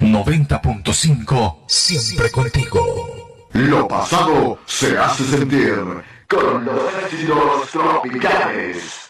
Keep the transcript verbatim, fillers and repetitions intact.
noventa punto cinco, siempre contigo. Lo pasado se hace sentir con los éxitos tropicales.